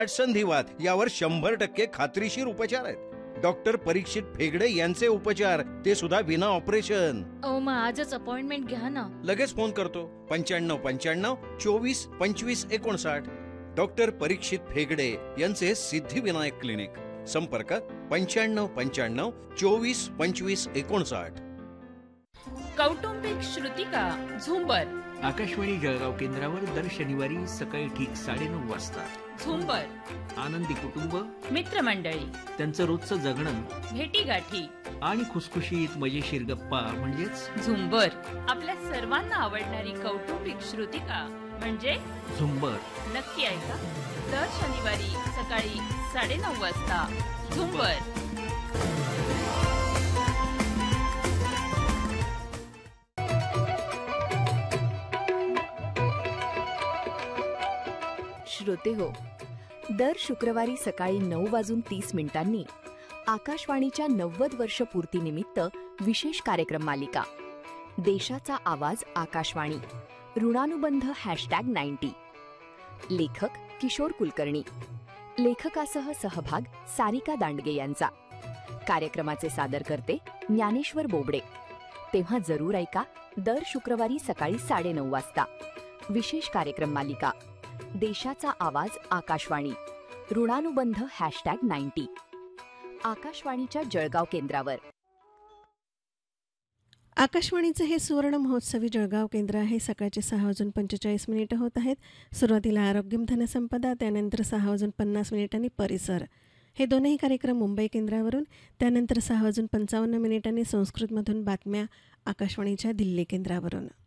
संधिवात यावर 100% खात्रीशीर उपचार आहेत. डॉक्टर परीक्षित फेगडे यांचे उपचार, ते सुद्धा विना ऑपरेशन. मग आजच अपॉइंटमेंट घ्या ना. लगेच फोन करतो. 9595 24 25 59. डॉक्टर परीक्षित फेगडे यांचे सिद्धिविनायक क्लिनिक. संपर्क 9595 24 25 59. कौटुंबिक श्रुतिका झुंबर. आकाशवाणी जळगाव केंद्रावर दर शनिवारी सकाळी ठीक 9:30 वाजता. झुंबर. आनंदी कुटुंब, मित्रमंडळी, त्यांचं रोजचं जगणं, भेटीगाठी आणि खुसखुशीत मजेशीर गप्पा म्हणजेच झुंबर. आपल्या सर्वांना आवडणारी कौटुंबिक श्रुतिका म्हणजे झुंबर. नक्की ऐका दर शनिवारी सकाळी 9:30 वाजता. झुंबर. श्रोते हो, दर शुक्रवारी सकाळी 9:30 आकाशवाणीच्या 90 वर्ष पूर्तीनिमित्त विशेष कार्यक्रम मालिका देशाचा आवाज आकाशवाणी ऋणानुबंध #90. लेखक किशोर कुलकर्णी. लेखकासह सहभाग सारिका दांडगे यांचा. कार्यक्रमाचे सादरकर्ते ज्ञानेश्वर बोबडे. तेव्हा जरूर ऐका दर शुक्रवारी सकाळी 9:30 वाजता विशेष कार्यक्रम मालिका देशाचा आवाज आकाशवाणी ऋणानुबंध #90 आकाशवाणीच्या जळगाव केंद्रावर. आकाशवाणीचे हे सुवर्ण महोत्सवी जळगाव केंद्र आहे. सकाळचे 6:45 होत आहेत. सुरुवातीला आरोग्यम धनसंपदा, त्यानंतर 6:50 परिसर. हे दोनही कार्यक्रम मुंबई केंद्रावरून. त्यानंतर 6:55 संस्कृतमधून बातम्या आकाशवाणीच्या दिल्ली केंद्रावरून.